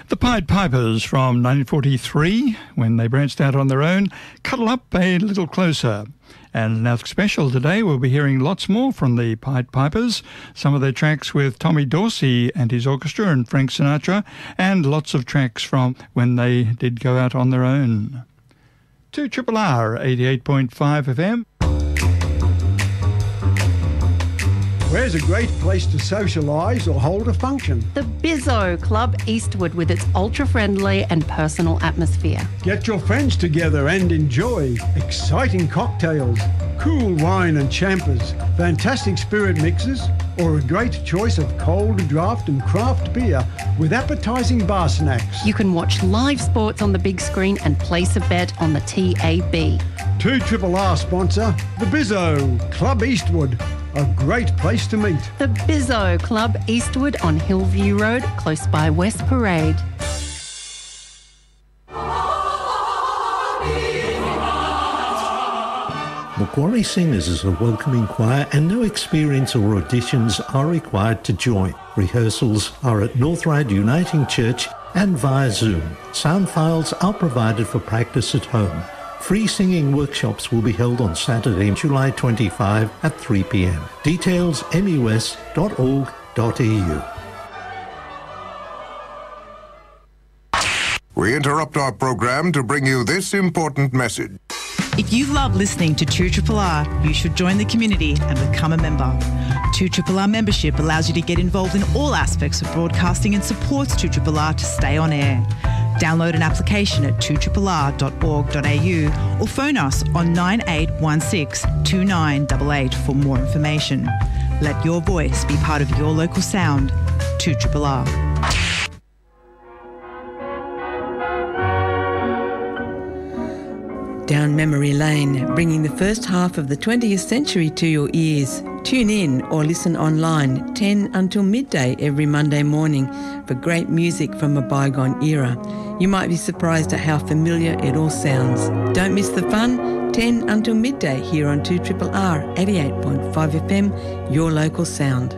The Pied Pipers from 1943, when they branched out on their own, Cuddle Up a Little Closer. And in our special today, we'll be hearing lots more from the Pied Pipers, some of their tracks with Tommy Dorsey and his orchestra and Frank Sinatra, and lots of tracks from when they did go out on their own. 2RRR 88.5 FM. Where's a great place to socialise or hold a function? The Bizzo Club Eastwood, with its ultra-friendly and personal atmosphere. Get your friends together and enjoy exciting cocktails, cool wine and champers, fantastic spirit mixes, or a great choice of cold draft and craft beer with appetising bar snacks. You can watch live sports on the big screen and place a bet on the TAB. 2RRR sponsor, the Bizzo Club Eastwood. A great place to meet. The Bizzo Club Eastwood on Hillview Road, close by West Parade. Macquarie Singers is a welcoming choir and no experience or auditions are required to join. Rehearsals are at North Ryde Uniting Church and via Zoom. Sound files are provided for practice at home. Free singing workshops will be held on Saturday, July 25 at 3 p.m. Details mus.org.au. We interrupt our program to bring you this important message. If you love listening to 2RRR, you should join the community and become a member. 2RRR membership allows you to get involved in all aspects of broadcasting and supports 2RRR to stay on air. Download an application at 2RRR.org.au or phone us on 9816 2988 for more information. Let your voice be part of your local sound. 2RRR. Down memory lane, bringing the first half of the 20th century to your ears. Tune in or listen online 10 until midday every Monday morning for great music from a bygone era. You might be surprised at how familiar it all sounds. Don't miss the fun. 10 until midday here on 2RRR 88.5 FM, your local sound.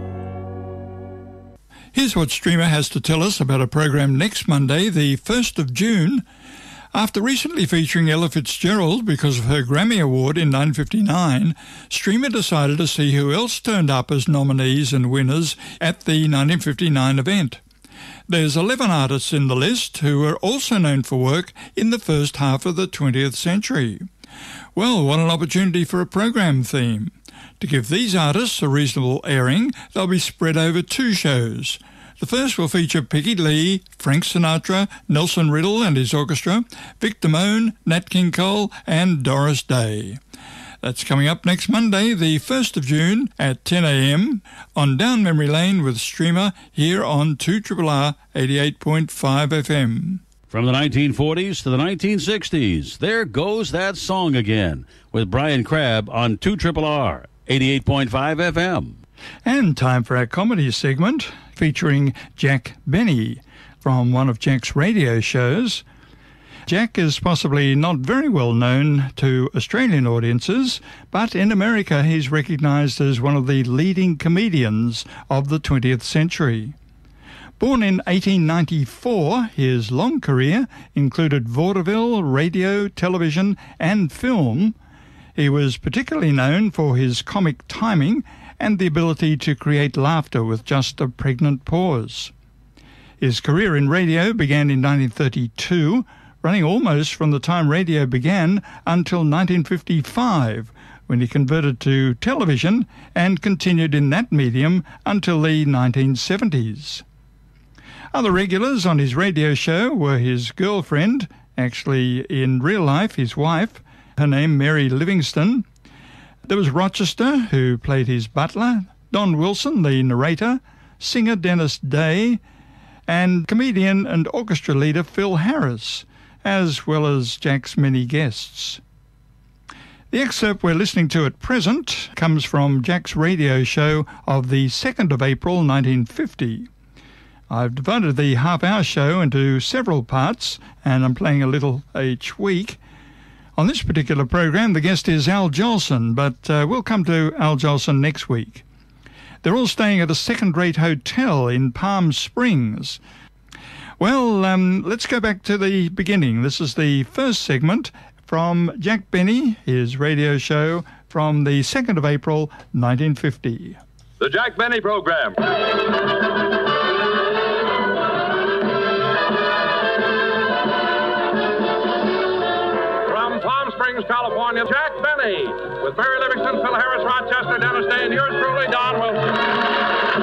Here's what Streamer has to tell us about a program next Monday, the 1st of June. After recently featuring Ella Fitzgerald because of her Grammy Award in 1959, Streamer decided to see who else turned up as nominees and winners at the 1959 event. There's 11 artists in the list who were also known for work in the first half of the 20th century. Well, what an opportunity for a program theme. To give these artists a reasonable airing, they'll be spread over 2 shows. The first will feature Peggy Lee, Frank Sinatra, Nelson Riddle and his orchestra, Vic Damone, Nat King Cole and Doris Day. That's coming up next Monday, the 1st of June at 10 a.m. on Down Memory Lane with Streamer here on 2RRR 88.5 FM. From the 1940s to the 1960s, there goes that song again with Brian Crabb on 2RRR 88.5 FM. And time for our comedy segment featuring Jack Benny from one of Jack's radio shows. Jack is possibly not very well known to Australian audiences, but in America he's recognised as one of the leading comedians of the 20th century. Born in 1894, his long career included vaudeville, radio, television and film. He was particularly known for his comic timing and the ability to create laughter with just a pregnant pause. His career in radio began in 1932, running almost from the time radio began until 1955, when he converted to television and continued in that medium until the 1970s. Other regulars on his radio show were his girlfriend, actually in real life his wife, her name Mary Livingston. There was Rochester, who played his butler, Don Wilson, the narrator, singer Dennis Day, and comedian and orchestra leader Phil Harris, as well as Jack's many guests. The excerpt we're listening to at present comes from Jack's radio show of the 2nd of April 1950. I've divided the half-hour show into several parts, and I'm playing a little each week. On this particular program, the guest is Al Jolson, but we'll come to Al Jolson next week. They're all staying at a second-rate hotel in Palm Springs. Well, let's go back to the beginning. This is the first segment from Jack Benny, his radio show from the 2nd of April, 1950. The Jack Benny Program. From Palm Springs, California, Jack Benny. With Mary Livingston, Phil Harris, Rochester, Dennis Day, and yours truly, Don Wilson.